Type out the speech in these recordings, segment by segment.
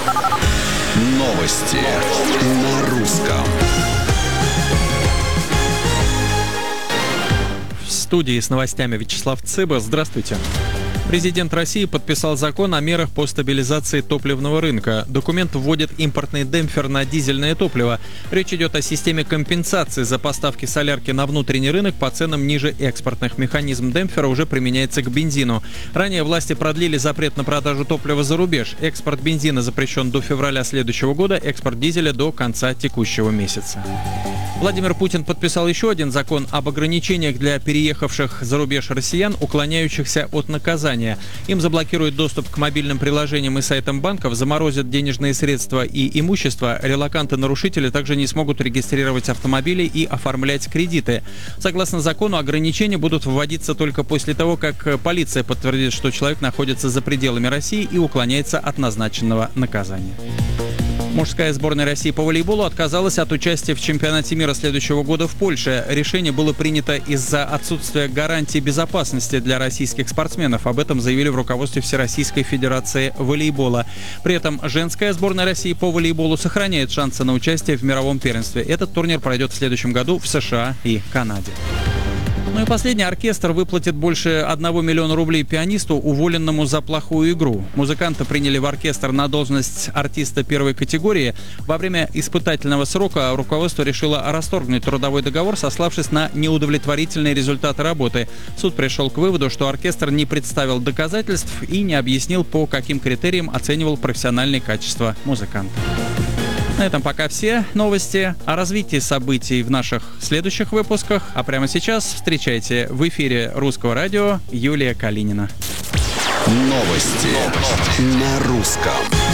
Новости на русском. В студии с новостями Вячеслав Цыба. Здравствуйте. Президент России подписал закон о мерах по стабилизации топливного рынка. Документ вводит импортный демпфер на дизельное топливо. Речь идет о системе компенсации за поставки солярки на внутренний рынок по ценам ниже экспортных. Механизм демпфера уже применяется к бензину. Ранее власти продлили запрет на продажу топлива за рубеж. Экспорт бензина запрещен до февраля следующего года, экспорт дизеля до конца текущего месяца. Владимир Путин подписал еще один закон об ограничениях для переехавших за рубеж россиян, уклоняющихся от наказания. Им заблокируют доступ к мобильным приложениям и сайтам банков, заморозят денежные средства и имущество. Релоканты-нарушители также не смогут регистрировать автомобили и оформлять кредиты. Согласно закону, ограничения будут вводиться только после того, как полиция подтвердит, что человек находится за пределами России и уклоняется от назначенного наказания. Мужская сборная России по волейболу отказалась от участия в чемпионате мира следующего года в Польше. Решение было принято из-за отсутствия гарантий безопасности для российских спортсменов. Об этом заявили в руководстве Всероссийской Федерации волейбола. При этом женская сборная России по волейболу сохраняет шансы на участие в мировом первенстве. Этот турнир пройдет в следующем году в США и Канаде. Ну и последний. Оркестр выплатит больше 1 миллиона рублей пианисту, уволенному за плохую игру. Музыканта приняли в оркестр на должность артиста первой категории. Во время испытательного срока руководство решило расторгнуть трудовой договор, сославшись на неудовлетворительные результаты работы. Суд пришел к выводу, что оркестр не представил доказательств и не объяснил, по каким критериям оценивал профессиональные качества музыканта. На этом пока все новости. О развитии событий в наших следующих выпусках. А прямо сейчас встречайте в эфире Русского радио Юлия Калинина. Новости на русском.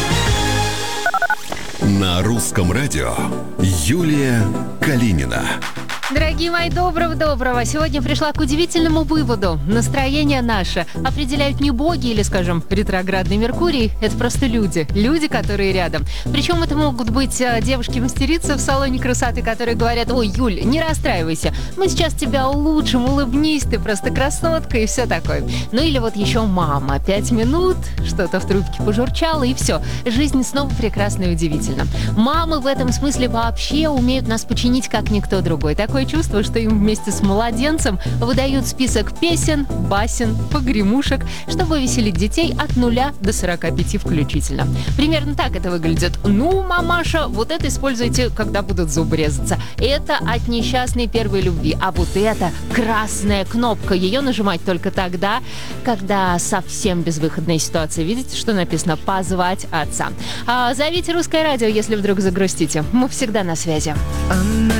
На русском радио Юлия Калинина. Дорогие мои, доброго. Сегодня пришла к удивительному выводу. Настроение наше определяют не боги или, скажем, ретроградный Меркурий. Это просто люди. Люди, которые рядом. Причем это могут быть девушки-мастерицы в салоне красоты, которые говорят: ой, Юль, не расстраивайся, мы сейчас тебя улучшим, улыбнись, ты просто красотка и все такое. Ну или вот еще мама. 5 минут, что-то в трубке пожурчало и все. Жизнь снова прекрасна и удивительна. Мамы в этом смысле вообще умеют нас починить как никто другой. Такое чувство, что им вместе с младенцем выдают список песен, басен, погремушек, чтобы веселить детей от 0 до 45 включительно. Примерно так это выглядит. Ну, мамаша, вот это используйте, когда будут зубы резаться. Это от несчастной первой любви. А вот это красная кнопка. Ее нажимать только тогда, когда совсем безвыходная ситуация. Видите, что написано? Позвать отца. Зовите Русское радио, если вдруг загрустите. Мы всегда на связи.